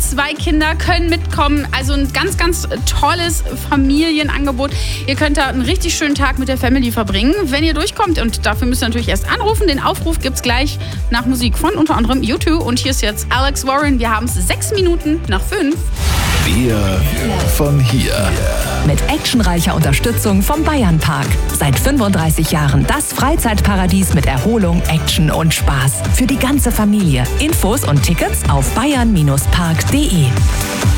2 Kinder können mitkommen. Also ein ganz, ganz tolles Familienangebot. Ihr könnt da einen richtig schönen Tag mit der Family verbringen, wenn ihr durchkommt. Und dafür müsst ihr natürlich erst anrufen. Den Aufruf gibt's gleich nach Musik von unter anderem U2. Und hier ist jetzt Alex Warren. Wir haben es 6 Minuten nach 5. Wir von hier. Mit actionreicher Unterstützung vom Bayernpark. Seit 35 Jahren das Freizeitparadies mit Erholung, Action und Spaß. Für die ganze Familie. Infos und Tickets auf bayern-park.de.